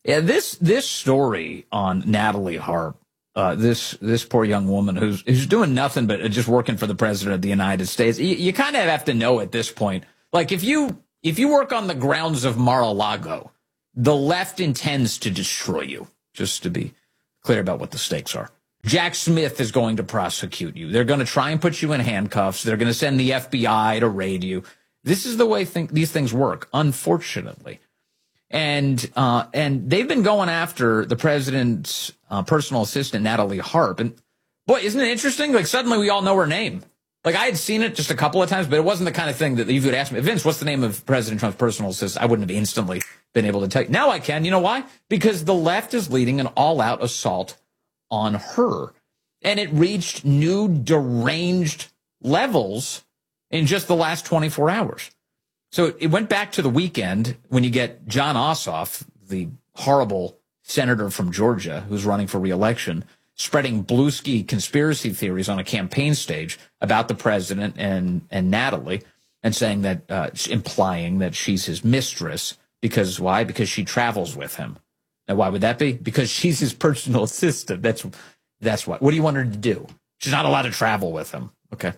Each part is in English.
Yeah, this story on Natalie Harp, this poor young woman who's doing nothing but just working for the president of the United States. You kind of have to know at this point, like if you work on the grounds of Mar-a-Lago, the left intends to destroy you. Just to be clear about what the stakes are. Jack Smith is going to prosecute you. They're going to try and put you in handcuffs. They're going to send the FBI to raid you. This is the way these things work, unfortunately. And they've been going after the president's personal assistant, Natalie Harp. And boy, isn't it interesting? Like suddenly we all know her name. Like I had seen it just a couple of times, but it wasn't the kind of thing that you would ask me, Vince, what's the name of President Trump's personal assistant? I wouldn't have instantly been able to tell you. Now I can. You know why? Because the left is leading an all-out assault on her. And it reached new deranged levels in just the last 24 hours. So it went back to the weekend when you get John Ossoff, the horrible senator from Georgia who's running for re-election, spreading Bluesky conspiracy theories on a campaign stage about the president and Natalie, and saying that, implying that she's his mistress. Because why? Because she travels with him. Now, why would that be? Because she's his personal assistant. That's what. What do you want her to do? She's not allowed to travel with him. Okay.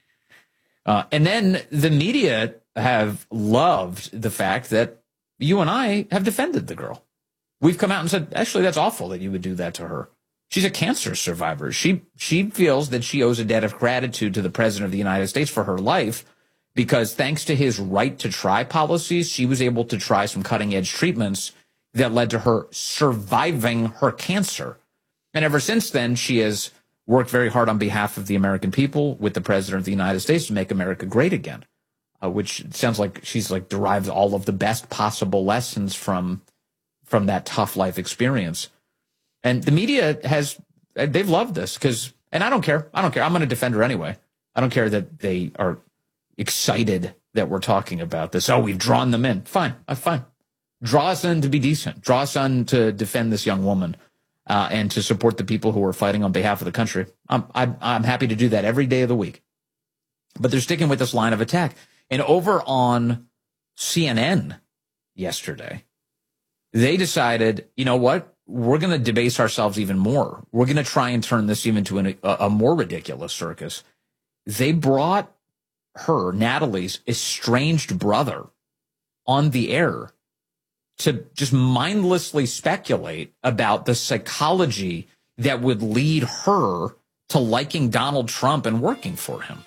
And then the media have loved the fact that you and I have defended the girl. We've come out and said, actually, that's awful that you would do that to her. She's a cancer survivor. She feels that she owes a debt of gratitude to the president of the United States for her life because thanks to his right to try policies, she was able to try some cutting edge treatments that led to her surviving her cancer. And ever since then, she has worked very hard on behalf of the American people with the president of the United States to make America great again, which sounds like she's like derived all of the best possible lessons from that tough life experience. And the media they've loved this and I don't care. I'm going to defend her anyway. I don't care that they are excited that we're talking about this. Oh, we've drawn them in. Fine. Fine. Draw us in to be decent. Draw us in to defend this young woman and to support the people who are fighting on behalf of the country. I'm happy to do that every day of the week. But they're sticking with this line of attack. And over on CNN yesterday, they decided, you know what? We're going to debase ourselves even more. We're going to try and turn this even to a more ridiculous circus. They brought her, Natalie's estranged brother, on the air to just mindlessly speculate about the psychology that would lead her to liking Donald Trump and working for him.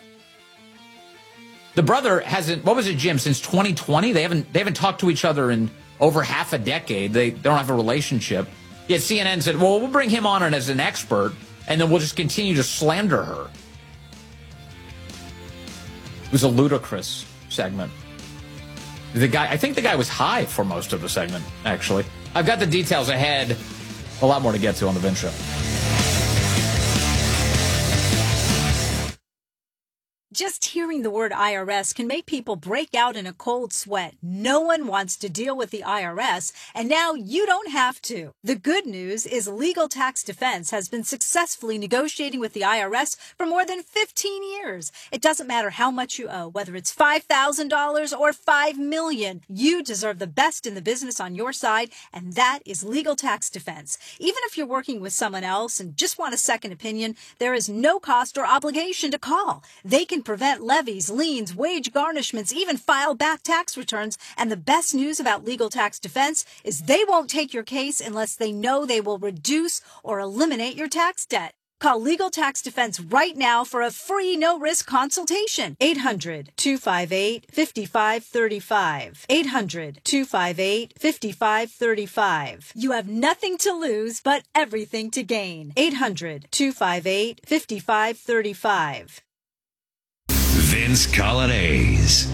The brother hasn't, what was it, Jim, since 2020? They haven't talked to each other in over half a decade. They don't have a relationship. Yet CNN said, well, we'll bring him on as an expert, and then we'll just continue to slander her. It was a ludicrous segment. I think the guy was high for most of the segment, actually. I've got the details ahead. A lot more to get to on the Vince Show. Just hearing the word IRS can make people break out in a cold sweat. No one wants to deal with the IRS, and now you don't have to. The good news is Legal Tax Defense has been successfully negotiating with the IRS for more than 15 years. It doesn't matter how much you owe, whether it's $5,000 or $5 million. You deserve the best in the business on your side, and that is Legal Tax Defense. Even if you're working with someone else and just want a second opinion, there is no cost or obligation to call. They can prevent levies, liens, wage garnishments, even file back tax returns. And the best news about Legal Tax Defense is they won't take your case unless they know they will reduce or eliminate your tax debt. Call Legal Tax Defense right now for a free no-risk consultation. 800-258-5535. 800-258-5535. You have nothing to lose but everything to gain. 800-258-5535. Vince Coglianese.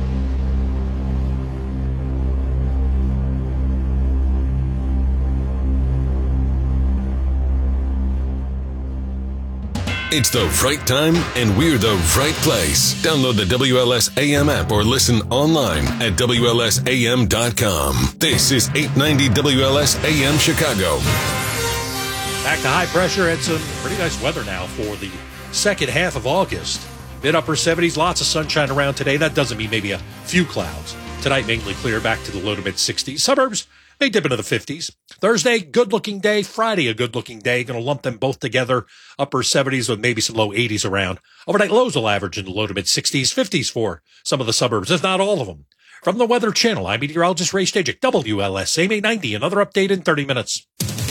It's the right time, and we're the right place. Download the WLS AM app or listen online at WLSAM.com. This is 890 WLS AM Chicago. Back to high pressure and some pretty nice weather now for the second half of August. Mid upper 70s, lots of sunshine around today. That doesn't mean maybe a few clouds. Tonight, mainly clear, back to the low to mid 60s. Suburbs, May dip into the 50s. Thursday, good-looking day. Friday, a good-looking day. Going to lump them both together. Upper 70s with maybe some low 80s around. Overnight lows will average in the low to mid-60s, 50s for some of the suburbs, if not all of them. From the Weather Channel, I'm meteorologist Ray Stajic, WLS, AM 890. Another update in 30 minutes.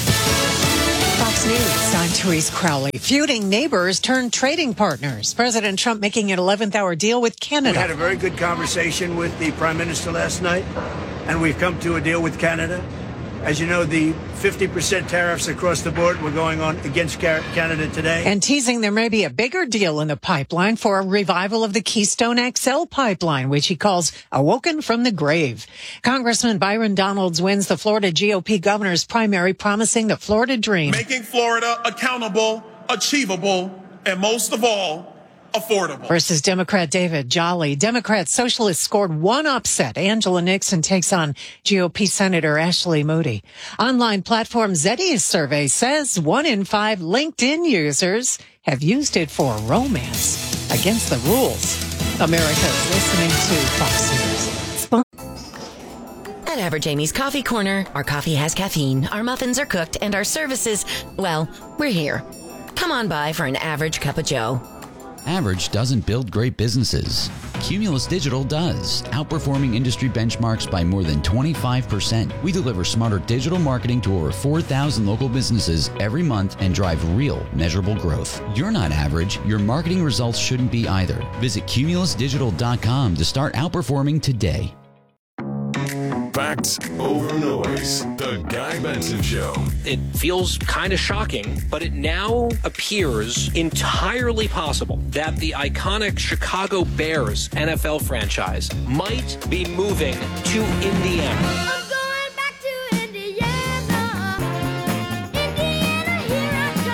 Fox News, I'm Therese Crowley. Feuding neighbors turned trading partners. President Trump making an 11th hour deal with Canada. We had a very good conversation with the Prime Minister last night, and we've come to a deal with Canada. As you know, the 50% tariffs across the board were going on against Canada today. And teasing there may be a bigger deal in the pipeline for a revival of the Keystone XL pipeline, which he calls awoken from the grave. Congressman Byron Donalds wins the Florida GOP governor's primary, promising the Florida dream. Making Florida accountable, achievable, and most of all, affordable. Versus Democrat David Jolly. Democrat Socialists scored one upset. Angela Nixon takes on GOP Senator Ashley Moody. Online platform Zeddy's survey says 1 in 5 LinkedIn users have used it for romance. Against the rules. America's listening to Fox News. At Average Amy's Coffee Corner, our coffee has caffeine, our muffins are cooked, and our services, well, we're here. Come on by for an average cup of joe. Average doesn't build great businesses. Cumulus Digital does, outperforming industry benchmarks by more than 25%. We deliver smarter digital marketing to over 4,000 local businesses every month and drive real, measurable growth. You're not average. Your marketing results shouldn't be either. Visit cumulusdigital.com to start outperforming today. Facts over noise. The Guy Benson Show. It feels kind of shocking, but it now appears entirely possible that the iconic Chicago Bears NFL franchise might be moving to Indiana. I'm going back to Indiana. Indiana, here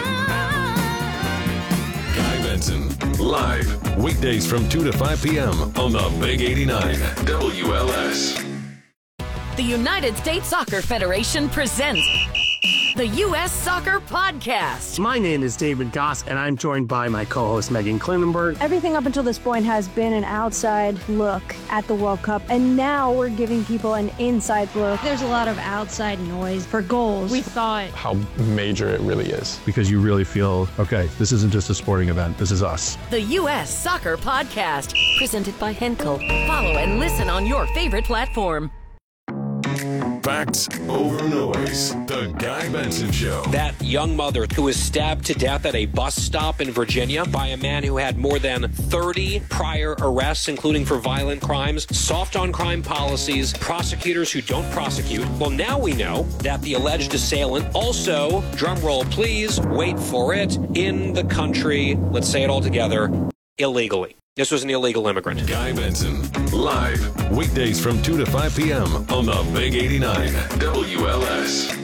I come. Guy Benson, live, weekdays from 2 to 5 p.m. on the Big 89 WLS. The United States Soccer Federation presents the U.S. Soccer Podcast. My name is David Goss, and I'm joined by my co-host Megan Klinenberg. Everything up until this point has been an outside look at the World Cup, and now we're giving people an inside look. There's a lot of outside noise for goals. We thought how major it really is. Because you really feel, okay, this isn't just a sporting event, this is us. The U.S. Soccer Podcast, presented by Henkel. Follow and listen on your favorite platform. Facts over noise. The Guy Benson Show. That young mother who was stabbed to death at a bus stop in Virginia by a man who had more than 30 prior arrests, including for violent crimes, soft on crime policies, prosecutors who don't prosecute. Well, now we know that the alleged assailant also, drum roll please, wait for it, in the country, let's say it all together, illegally. This was an illegal immigrant. Guy Benson, live, weekdays from 2 to 5 p.m. on the Big 89 WLS.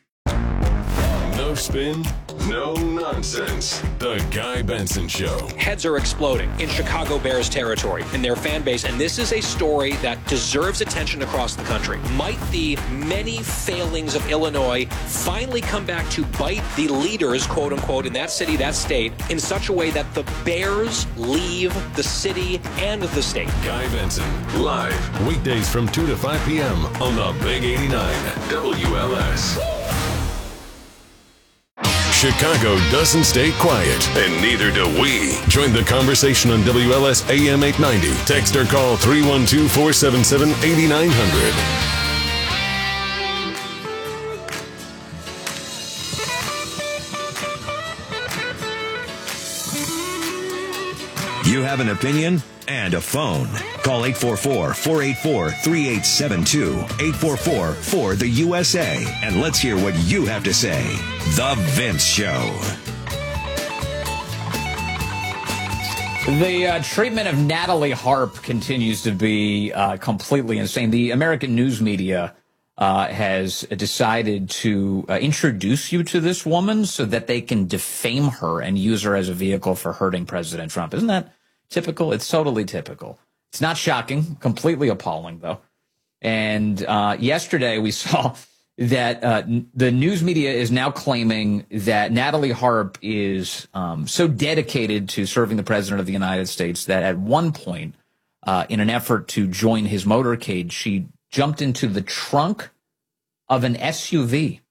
No spin, no nonsense. The Guy Benson Show. Heads are exploding in Chicago Bears territory in their fan base, and this is a story that deserves attention across the country. Might the many failings of Illinois finally come back to bite the leaders, quote unquote, in that city, that state, in such a way that the Bears leave the city and the state? Guy Benson, live, weekdays from 2 to 5 p.m. on the Big 89 WLS. Chicago doesn't stay quiet, and neither do we. Join the conversation on WLS AM 890. Text or call 312-477-8900. You have an opinion and a phone. Call 844-484-3872. 844-4-THE-USA. And let's hear what you have to say. The Vince Show. The treatment of Natalie Harp continues to be completely insane. The American news media has decided to introduce you to this woman so that they can defame her and use her as a vehicle for hurting President Trump. Isn't that typical? It's totally typical. It's not shocking, completely appalling, though. And yesterday we saw that the news media is now claiming that Natalie Harp is so dedicated to serving the President of the United States that at one point, in an effort to join his motorcade, she jumped into the trunk of an SUV.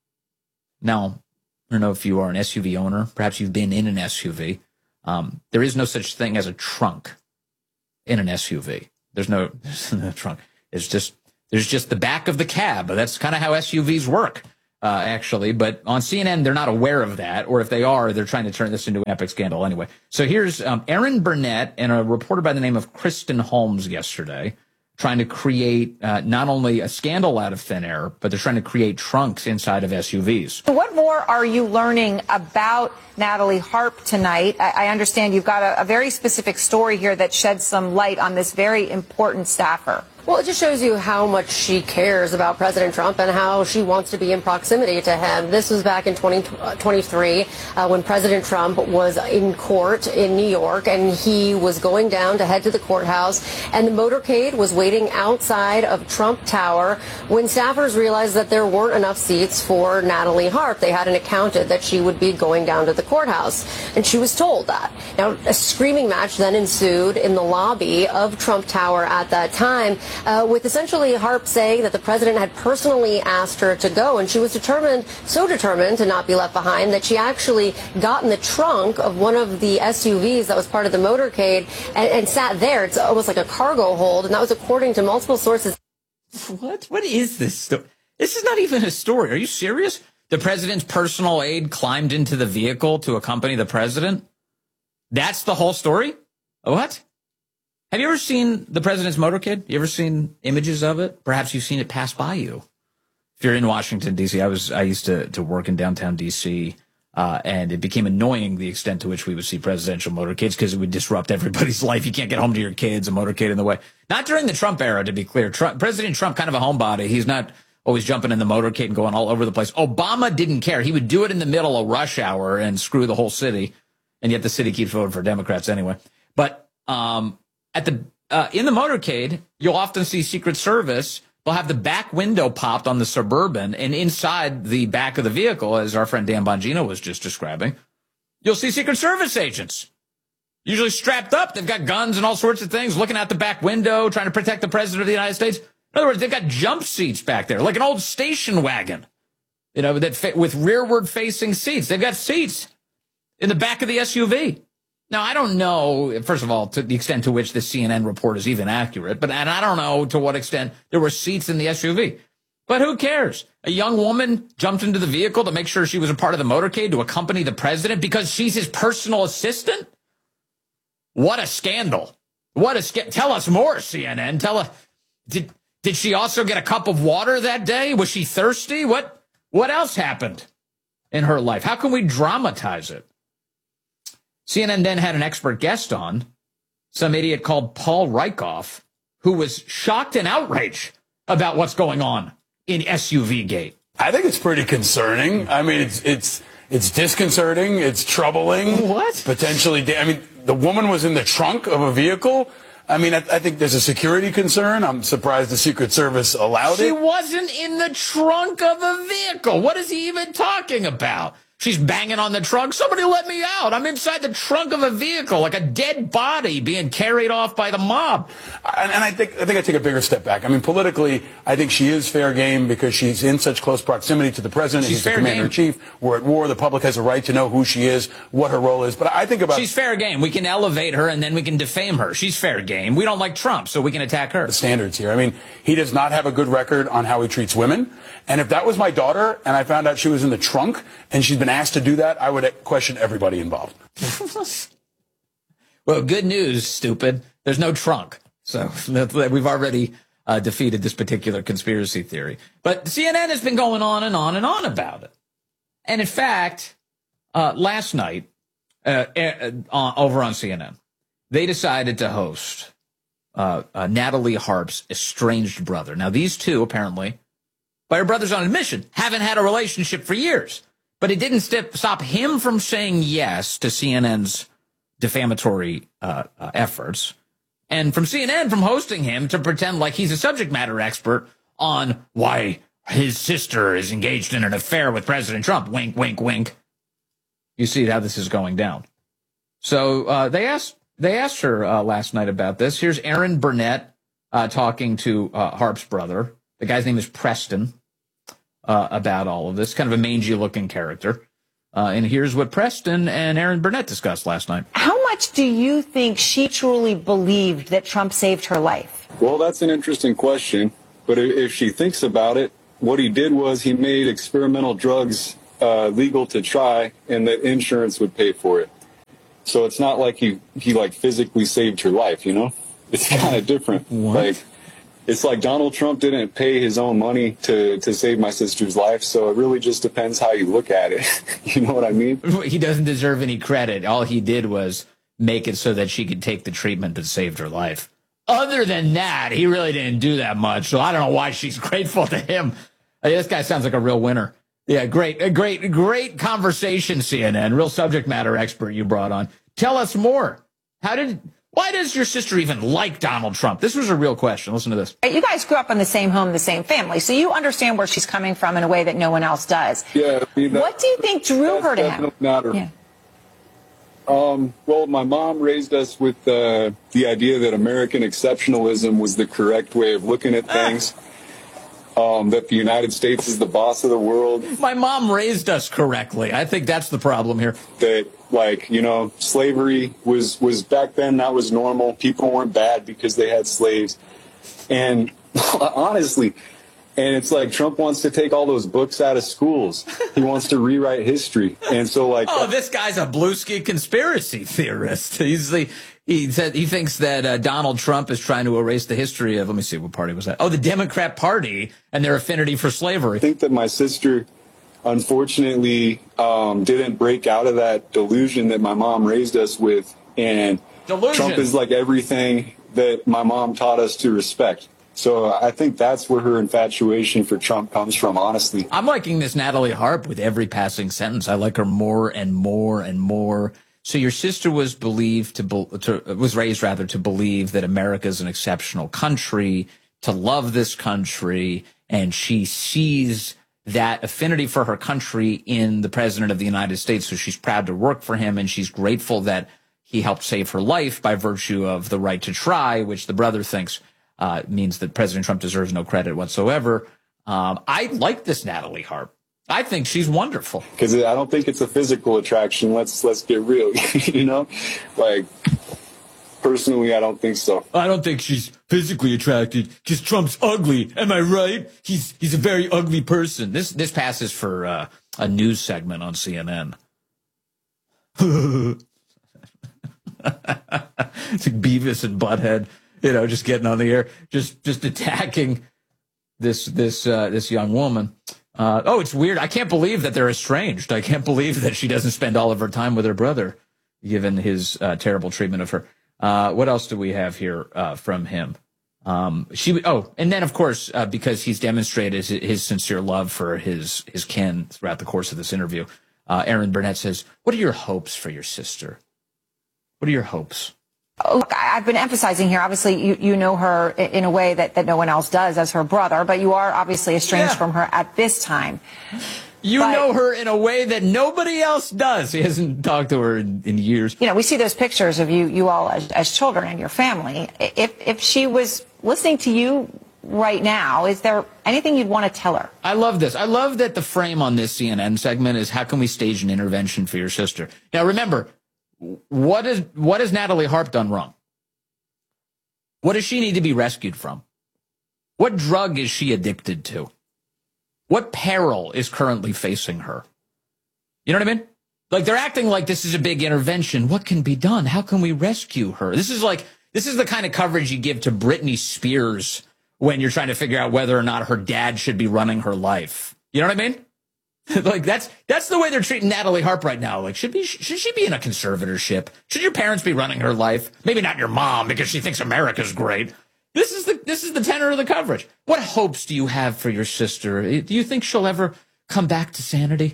Now, I don't know if you are an SUV owner. Perhaps you've been in an SUV. There is no such thing as a trunk in an SUV. There's no trunk. There's just the back of the cab. That's kind of how SUVs work, actually. But on CNN, they're not aware of that. Or if they are, they're trying to turn this into an epic scandal anyway. So here's Erin Burnett and a reporter by the name of Kristen Holmes yesterday trying to create not only a scandal out of thin air, but they're trying to create trunks inside of SUVs. What more are you learning about Natalie Harp tonight? I understand you've got a very specific story here that sheds some light on this very important staffer. Well, it just shows you how much she cares about President Trump and how she wants to be in proximity to him. This was back in 2023 when President Trump was in court in New York, and he was going down to head to the courthouse, and the motorcade was waiting outside of Trump Tower when staffers realized that there weren't enough seats for Natalie Harp. They hadn't accounted that she would be going down to the courthouse, and she was told that. Now, a screaming match then ensued in the lobby of Trump Tower at that time, with essentially Harp saying that the president had personally asked her to go, and she was so determined to not be left behind that she actually got in the trunk of one of the SUVs that was part of the motorcade and sat there. It's almost like a cargo hold, and that was according to multiple sources. What? What is this? This is not even a story. Are you serious? The president's personal aide climbed into the vehicle to accompany the president? That's the whole story? What? Have you ever seen the president's motorcade? You ever seen images of it? Perhaps you've seen it pass by you. If you're in Washington, D.C., I used to work in downtown D.C., and it became annoying the extent to which we would see presidential motorcades because it would disrupt everybody's life. You can't get home to your kids, a motorcade in the way. Not during the Trump era, to be clear. President Trump, kind of a homebody. He's not always jumping in the motorcade and going all over the place. Obama didn't care. He would do it in the middle of rush hour and screw the whole city, and yet the city keeps voting for Democrats anyway. But in the motorcade, you'll often see Secret Service. They'll have the back window popped on the Suburban, and inside the back of the vehicle, as our friend Dan Bongino was just describing, you'll see Secret Service agents, usually strapped up. They've got guns and all sorts of things, looking out the back window, trying to protect the president of the United States. In other words, they've got jump seats back there, like an old station wagon, with rearward-facing seats. They've got seats in the back of the SUV. Now, I don't know, first of all, to the extent to which the CNN report is even accurate, and I don't know to what extent there were seats in the SUV. But who cares? A young woman jumped into the vehicle to make sure she was a part of the motorcade to accompany the president because she's his personal assistant? What a scandal. Tell us more, CNN. Tell us, did she also get a cup of water that day? Was she thirsty? What else happened in her life? How can we dramatize it? CNN then had an expert guest on, some idiot called Paul Rieckhoff, who was shocked and outraged about what's going on in SUV Gate. I think it's pretty concerning. I mean, it's disconcerting. It's troubling. What? Potentially. I mean, the woman was in the trunk of a vehicle. I mean, I think there's a security concern. I'm surprised the Secret Service allowed it. She wasn't in the trunk of a vehicle. What is he even talking about? She's banging on the trunk. Somebody let me out. I'm inside the trunk of a vehicle, like a dead body being carried off by the mob. And I think I take a bigger step back. I mean, politically, I think she is fair game because she's in such close proximity to the president. He's the commander-in-chief. We're at war. The public has a right to know who she is, what her role is. But I think about... She's fair game. We can elevate her, and then we can defame her. She's fair game. We don't like Trump, so we can attack her. The standards here. I mean, he does not have a good record on how he treats women. And if that was my daughter, and I found out she was in the trunk, and she's been asked to do that, I would question everybody involved. Well, good news, stupid. There's no trunk. So we've already defeated this particular conspiracy theory. But CNN has been going on and on and on about it. And in fact, last night, over on CNN, they decided to host Natalie Harp's estranged brother. Now, these two, apparently, by her brother's own admission, haven't had a relationship for years. But it didn't stop him from saying yes to CNN's defamatory efforts, and from CNN from hosting him to pretend like he's a subject matter expert on why his sister is engaged in an affair with President Trump. Wink, wink, wink. You see how this is going down. So they asked her last night about this. Here's Erin Burnett talking to Harp's brother. The guy's name is Preston. about all of this, kind of a mangy-looking character. And here's what Preston and Aaron Burnett discussed last night. How much do you think she truly believed that Trump saved her life? Well, that's an interesting question. But if she thinks about it, what he did was he made experimental drugs legal to try, and that insurance would pay for it. So it's not like he like physically saved her life, you know? It's kind of different. Like, it's like Donald Trump didn't pay his own money to save my sister's life, so it really just depends how you look at it. You know what I mean? He doesn't deserve any credit. All he did was make it so that she could take the treatment that saved her life. Other than that, he really didn't do that much, so I don't know why she's grateful to him. This guy sounds like a real winner. Yeah, great conversation, CNN. Real subject matter expert you brought on. Tell us more. Why does your sister even like Donald Trump? This was a real question. Listen to this. You guys grew up in the same home, the same family, so you understand where she's coming from in a way that no one else does. Yeah. I mean, what do you think drew her to him? Matter. Yeah. Well, my mom raised us with the idea that American exceptionalism was the correct way of looking at things. That the United States is the boss of the world. My mom raised us correctly. I think that's the problem here. That, like, you know, slavery was back then, that was normal. People weren't bad because they had slaves. And honestly, and it's like Trump wants to take all those books out of schools. He wants to rewrite history. And so, like... Oh, this guy's a Bluesky conspiracy theorist. He said he thinks that Donald Trump is trying to erase the history of, let me see, what party was that? Oh, the Democrat Party and their affinity for slavery. I think that my sister, unfortunately, didn't break out of that delusion that my mom raised us with. And Trump is like everything that my mom taught us to respect. So I think that's where her infatuation for Trump comes from, honestly. I'm liking this Natalie Harp with every passing sentence. I like her more and more and more. So your sister was raised to believe that America is an exceptional country, to love this country, and she sees that affinity for her country in the president of the United States. So she's proud to work for him, and she's grateful that he helped save her life by virtue of the right to try, which the brother thinks means that President Trump deserves no credit whatsoever. I like this Natalie Harp. I think she's wonderful. Because I don't think it's a physical attraction. Let's get real. You know, like, personally, I don't think so. I don't think she's physically attracted because Trump's ugly. Am I right? He's a very ugly person. This passes for a news segment on CNN. It's like Beavis and Butthead, you know, just getting on the air, just attacking this young woman. It's weird. I can't believe that they're estranged. I can't believe that she doesn't spend all of her time with her brother, given his terrible treatment of her. What else do we have here from him? And then, of course, because he's demonstrated his sincere love for his kin throughout the course of this interview, Aaron Burnett says, what are your hopes for your sister? What are your hopes? Look, I've been emphasizing here, obviously, you know her in a way that no one else does as her brother, but you are obviously estranged from her at this time. You know her in a way that nobody else does. He hasn't talked to her in years. You know, we see those pictures of you all as children and your family. If she was listening to you right now, is there anything you'd want to tell her? I love this. I love that the frame on this CNN segment is, how can we stage an intervention for your sister? Now, remember, what has Natalie Harp done wrong? What does she need to be rescued from? What drug is she addicted to? What peril is currently facing her? You know what I mean? Like, they're acting like this is a big intervention. What can be done? How can we rescue her? This is the kind of coverage you give to Britney Spears when you're trying to figure out whether or not her dad should be running her life. You know what I mean? Like, that's the way they're treating Natalie Harp right now. Like, should she be in a conservatorship? Should your parents be running her life? Maybe not your mom, because she thinks America's great. This is the tenor of the coverage. What hopes do you have for your sister? Do you think she'll ever come back to sanity?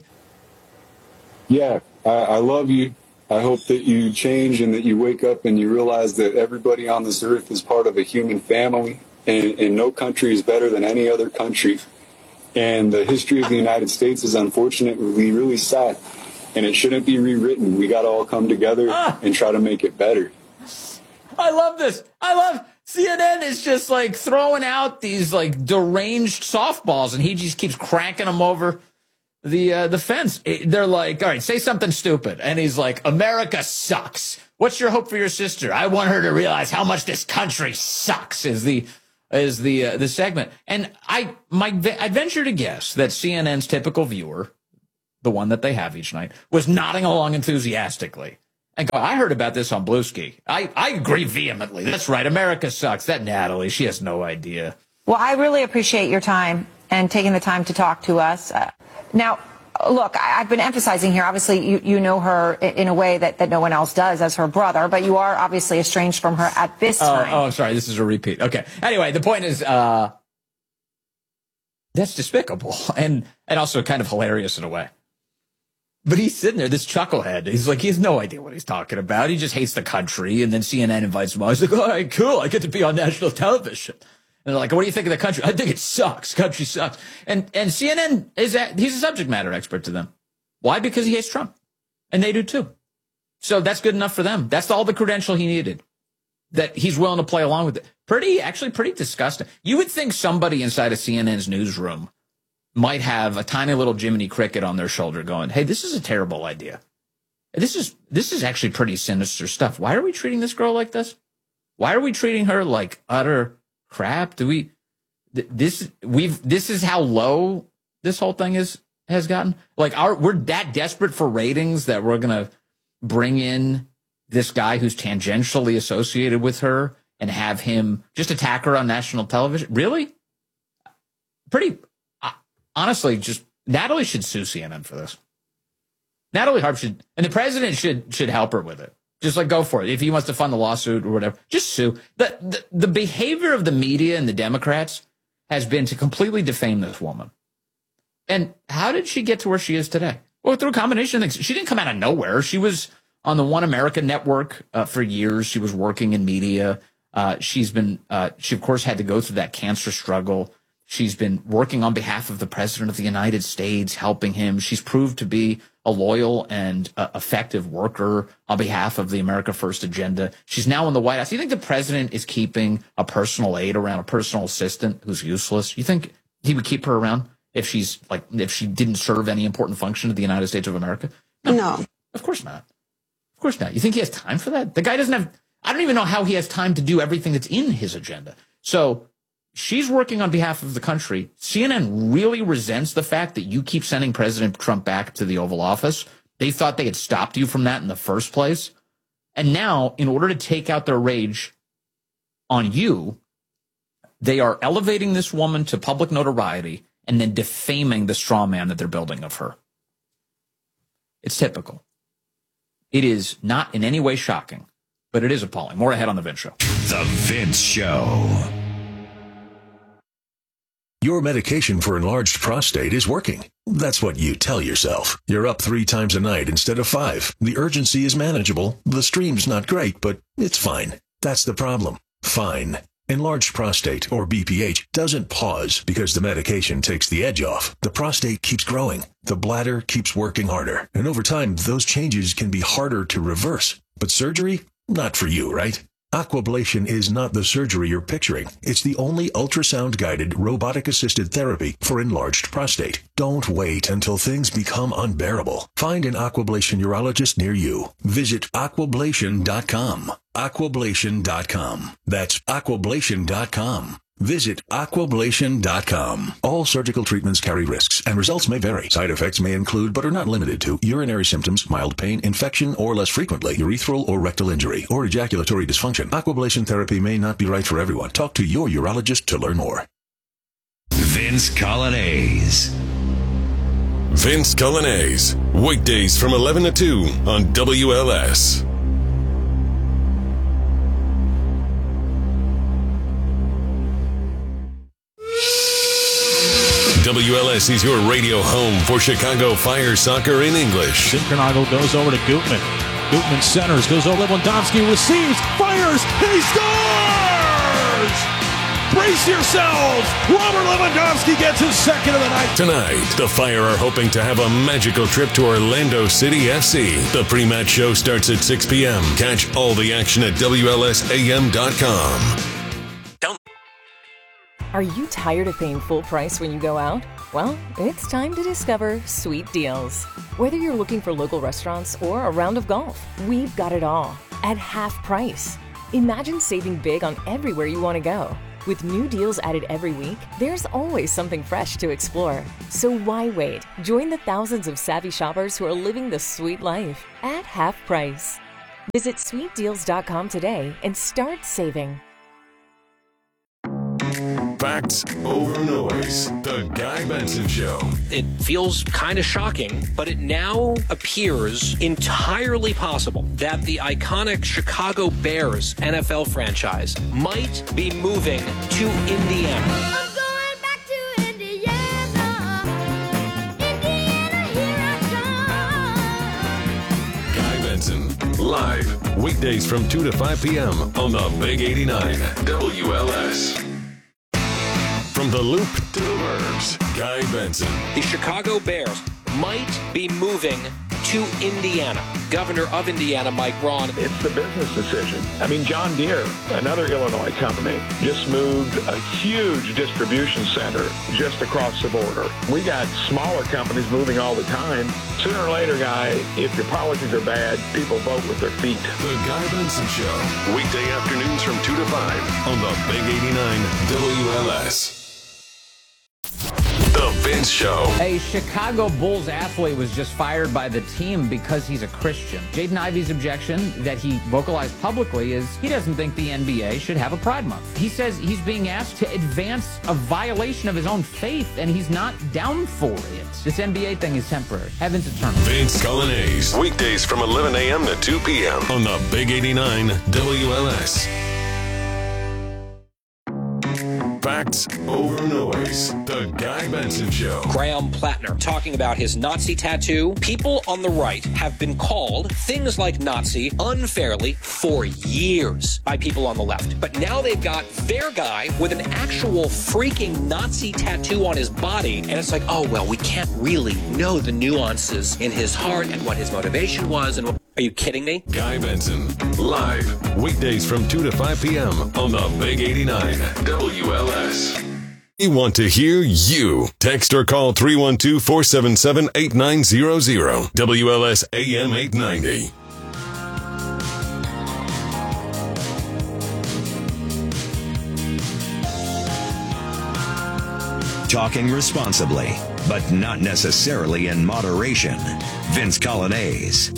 Yeah, I love you. I hope that you change and that you wake up and you realize that everybody on this earth is part of a human family, and no country is better than any other country. And the history of the United States is unfortunately really sad, and it shouldn't be rewritten. We got to all come together and try to make it better. I love this. I love CNN is just like throwing out these like deranged softballs, and he just keeps cranking them over the fence. They're like, all right, say something stupid. And he's like, America sucks. What's your hope for your sister? I want her to realize how much this country sucks is the segment. And I'd venture to guess that CNN's typical viewer, the one that they have each night, was nodding along enthusiastically. And go, I heard about this on Bluesky. I agree vehemently. That's right. America sucks. That Natalie, she has no idea. Well, I really appreciate your time and taking the time to talk to us. Now, look, I've been emphasizing here, obviously, you know her in a way that no one else does as her brother, but you are obviously estranged from her at this time. Oh, I'm sorry. This is a repeat. Okay. Anyway, the point is, that's despicable and also kind of hilarious in a way. But he's sitting there, this chucklehead. He's like, he has no idea what he's talking about. He just hates the country. And then CNN invites him on. He's like, all right, cool. I get to be on national television. And they're like, what do you think of the country? I think it sucks. Country sucks. And CNN he's a subject matter expert to them. Why? Because he hates Trump. And they do too. So that's good enough for them. That's all the credential he needed. That he's willing to play along with it. Pretty disgusting. You would think somebody inside of CNN's newsroom might have a tiny little Jiminy Cricket on their shoulder going, hey, this is a terrible idea. This is actually pretty sinister stuff. Why are we treating this girl like this? Why are we treating her like utter crap? This is how low this whole thing has gotten? Like we're that desperate for ratings that we're going to bring in this guy who's tangentially associated with her and have him just attack her on national television? Really? Honestly, just Natalie should sue CNN for this. Natalie Harp should, and the president should help her with it. Just like go for it. If he wants to fund the lawsuit or whatever, just sue. The behavior of the media and the Democrats has been to completely defame this woman. And how did she get to where she is today? Well, through a combination of things. She didn't come out of nowhere. She was on the One America network for years. She was working in media. She of course had to go through that cancer struggle. She's been working on behalf of the president of the United States, helping him. She's proved to be a loyal and effective worker on behalf of the America First agenda. She's now in the White House. You think the president is keeping a personal aide around, a personal assistant who's useless? You think he would keep her around if if she didn't serve any important function of the United States of America? No. Of course not. Of course not. You think he has time for that? The guy doesn't have, I don't even know how he has time to do everything that's in his agenda. So she's working on behalf of the country. CNN really resents the fact that you keep sending President Trump back to the Oval Office. They thought they had stopped you from that in the first place. And now, in order to take out their rage on you, they are elevating this woman to public notoriety and then defaming the straw man that they're building of her. It's typical. It is not in any way shocking, but it is appalling. More ahead on The Vince Show. The Vince Show. Your medication for enlarged prostate is working. That's what you tell yourself. You're up 3 times a night instead of 5. The urgency is manageable. The stream's not great, but it's fine. That's the problem. Fine. Enlarged prostate, or BPH, doesn't pause because the medication takes the edge off. The prostate keeps growing. The bladder keeps working harder. And over time, those changes can be harder to reverse. But surgery? Not for you, right? Aquablation is not the surgery you're picturing. It's the only ultrasound-guided, robotic-assisted therapy for enlarged prostate. Don't wait until things become unbearable. Find an Aquablation urologist near you. Visit aquablation.com. Aquablation.com. That's aquablation.com. Visit aquablation.com. All surgical treatments carry risks, and results may vary. Side effects may include, but are not limited to, urinary symptoms, mild pain, infection, or less frequently, urethral or rectal injury, or ejaculatory dysfunction. Aquablation therapy may not be right for everyone. Talk to your urologist to learn more. Vince Coglianese. Vince Coglianese. Weekdays from 11 to 2 on WLS. WLS is your radio home for Chicago Fire soccer in English. Zinkernagle goes over to Gutman. Gutman centers, goes over Lewandowski, receives, fires, and he scores! Brace yourselves! Robert Lewandowski gets his second of the night. Tonight, the Fire are hoping to have a magical trip to Orlando City FC. The pre-match show starts at 6 p.m. Catch all the action at WLSAM.com. Are you tired of paying full price when you go out? Well, it's time to discover Sweet Deals. Whether you're looking for local restaurants or a round of golf, we've got it all at half price. Imagine saving big on everywhere you want to go. With new deals added every week, there's always something fresh to explore. So why wait? Join the thousands of savvy shoppers who are living the sweet life at half price. Visit sweetdeals.com today and start saving. Facts over noise. The Guy Benson Show. It feels kind of shocking, but it now appears entirely possible that the iconic Chicago Bears NFL franchise might be moving to Indiana. I'm going back to Indiana. Indiana, here I come. Guy Benson, live, weekdays from 2 to 5 p.m. on the Big 89 WLS. From the Loop to the Burbs, Guy Benson. The Chicago Bears might be moving to Indiana. Governor of Indiana, Mike Braun. It's the business decision. I mean, John Deere, another Illinois company, just moved a huge distribution center just across the border. We got smaller companies moving all the time. Sooner or later, Guy, if your policies are bad, people vote with their feet. The Guy Benson Show. Weekday afternoons from 2 to 5 on the Big 89 WLS. The Vince Show. A Chicago Bulls athlete was just fired by the team because he's a Christian. Jaden Ivey's objection that he vocalized publicly is he doesn't think the NBA should have a Pride Month. He says he's being asked to advance a violation of his own faith, and he's not down for it. This NBA thing is temporary. Heaven's eternal. Vince Colonnese. Weekdays from 11 a.m. to 2 p.m. on the Big 89 WLS. Facts over noise. The Guy Benson Show. Graham Plattner talking about his Nazi tattoo. People on the right have been called things like Nazi unfairly for years by people on the left. But now they've got their guy with an actual freaking Nazi tattoo on his body. And it's like, oh, well, we can't really know the nuances in his heart and what his motivation was. And are you kidding me? Guy Benson, live, weekdays from 2 to 5 p.m. on the Big 89 WLS. We want to hear you. Text or call 312-477-8900. WLS AM 890. Talking responsibly, but not necessarily in moderation. Vince Colonnese.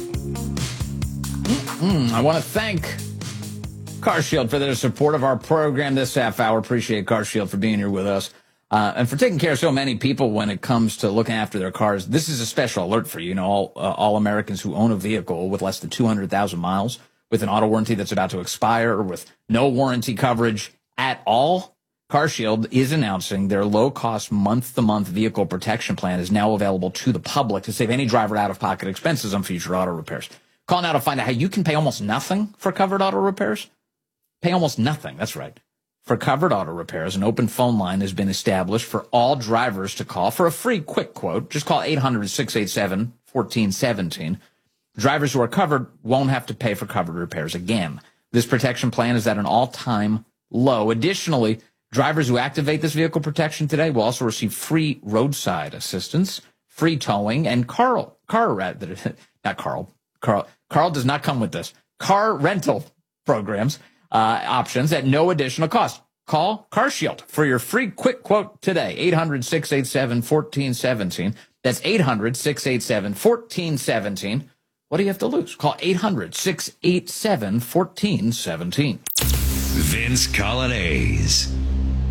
I want to thank CarShield for their support of our program this half hour. Appreciate CarShield for being here with us and for taking care of so many people when it comes to looking after their cars. This is a special alert for you. You know, all Americans who own a vehicle with less than 200,000 miles, with an auto warranty that's about to expire, or with no warranty coverage at all. CarShield is announcing their low-cost month-to-month vehicle protection plan is now available to the public to save any driver out-of-pocket expenses on future auto repairs. Call now to find out how you can pay almost nothing for covered auto repairs. Pay almost nothing. That's right. For covered auto repairs, an open phone line has been established for all drivers to call for a free quick quote. Just call 800-687-1417. Drivers who are covered won't have to pay for covered repairs again. This protection plan is at an all-time low. Additionally, drivers who activate this vehicle protection today will also receive free roadside assistance, free towing, and Carl does not come with this. Car rental programs options at no additional cost. Call CarShield for your free quick quote today. 800-687-1417. That's 800-687-1417. What do you have to lose? Call 800-687-1417. Vince Colonnese.